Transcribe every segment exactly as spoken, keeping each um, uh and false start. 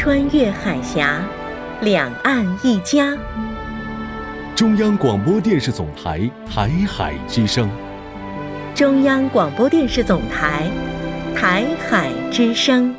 穿越海峡，两岸一家。 中央广播电视总台台海之声。 中央广播电视总台台海之声。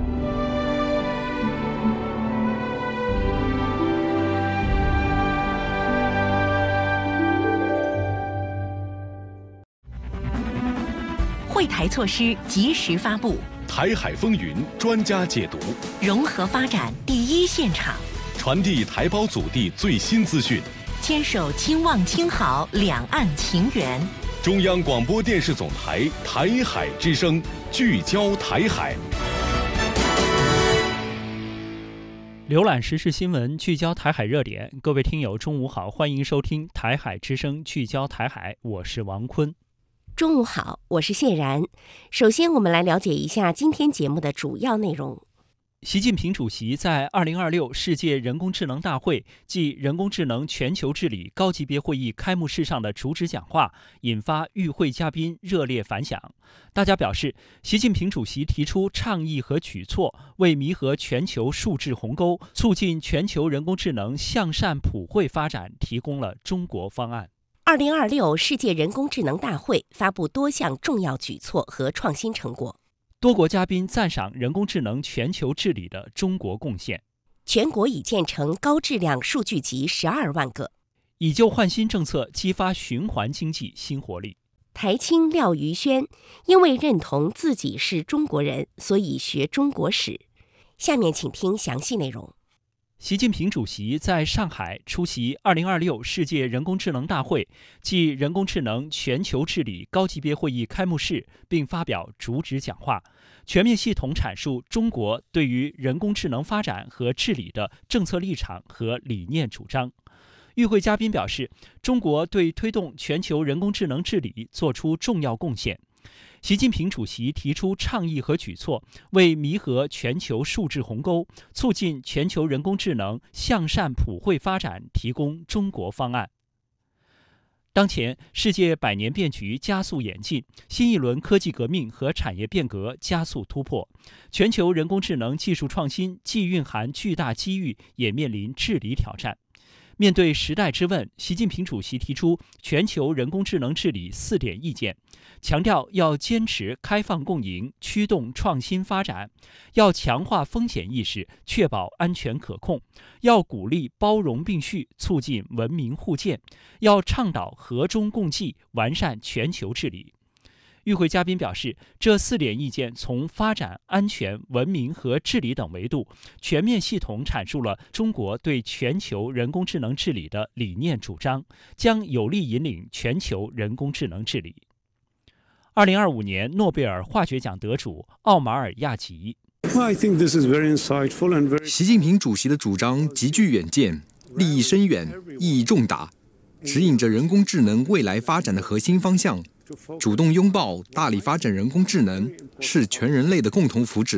惠台措施及时发布， 台海风云专家解读， 融合发展第一现场， 传递台胞祖地最新资讯， 牵手亲望亲好两岸情缘。 中央广播电视总台台海之声，聚焦台海。 浏览时事新闻，聚焦台海热点。各位听友，中午好，欢迎收听台海之声，聚焦台海，我是王坤。 中午好，我是谢然。首先，我们来了解一下今天节目的主要内容。 习近平主席在二零二六世界人工智能大会暨人工智能全球治理高级别会议开幕式上的主旨讲话，引发与会嘉宾热烈反响。大家表示，习近平主席提出倡议和举措，为弥合全球数字鸿沟，促进全球人工智能向善普惠发展提供了中国方案。 二零二六世界人工智能大会发布多项重要举措和创新成果。 多国嘉宾赞赏人工智能全球治理的中国贡献。 全国已建成高质量数据集十二万个。 以旧换新政策激发循环经济新活力。 台青廖瑜轩因为认同自己是中国人，所以学中国史。下面请听详细内容。 习近平主席在上海出席二零二六世界人工智能大会暨人工智能全球治理高级别会议开幕式，并发表主旨讲话，全面系统阐述中国对于人工智能发展和治理的政策立场和理念主张。与会嘉宾表示，中国对推动全球人工智能治理作出重要贡献。习近平主席提出倡议和举措，为弥合全球数字鸿沟，促进全球人工智能向善普惠发展提供中国方案。当前，世界百年变局加速演进，新一轮科技革命和产业变革加速突破，全球人工智能技术创新既蕴含巨大机遇，也面临治理挑战。面对时代之问，习近平主席提出全球人工智能治理四点意见，强调要坚持开放共赢，驱动创新发展；要强化风险意识，确保安全可控；要鼓励包容并蓄，促进文明互鉴；要倡导和衷共济，完善全球治理。与会嘉宾表示，这四点意见从发展、安全、文明和治理等维度，全面系统阐述了中国对全球人工智能治理的理念主张，将有力引领全球人工智能治理。二零二五年诺贝尔化学奖得主奥马尔亚吉。 习近平主席的主张极具远见，立意深远，意义重大，指引着人工智能未来发展的核心方向。主动拥抱、大力发展人工智能，是全人类的共同福祉。